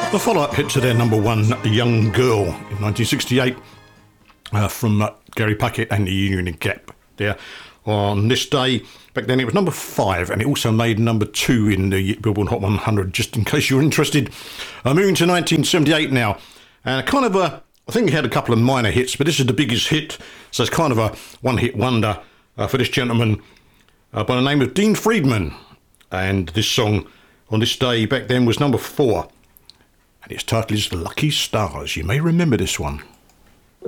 The follow-up hit to their number one, Young Girl, in 1968, from Gary Puckett and the Union Gap there. On this day, back then it was number 5, and it also made number 2 in the Billboard Hot 100, just in case you're interested. Moving to 1978 now, and kind of a, I think he had a couple of minor hits, but this is the biggest hit, so it's kind of a one-hit wonder for this gentleman by the name of Dean Friedman. And this song on this day back then was number 4. And its title is Lucky Stars. You may remember this one.